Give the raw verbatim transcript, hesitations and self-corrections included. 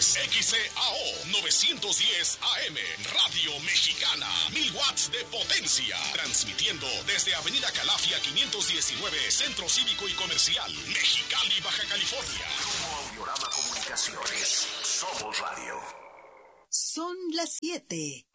es X C A O novecientos diez A M, Radio Mexicana, mil watts de potencia, transmitiendo desde Avenida Calafia quinientos diecinueve, Centro Cívico y Comercial, Mexicali, Baja California. Grupo Audiorama Comunicaciones, somos radio. Son las siete